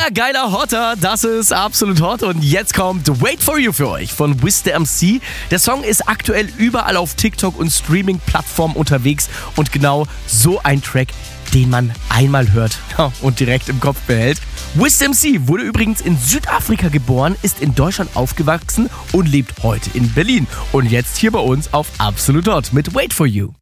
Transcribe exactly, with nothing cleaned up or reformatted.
geiler Hotter, das ist absolut hot und jetzt kommt Wait For You für euch von Wiz the M C. Der Song ist aktuell überall auf TikTok und Streaming-Plattformen unterwegs und genau so ein Track, den man einmal hört und direkt im Kopf behält. Wiz the M C wurde übrigens in Südafrika geboren, ist in Deutschland aufgewachsen und lebt heute in Berlin. Und jetzt hier bei uns auf Absolut Hot mit Wait For You.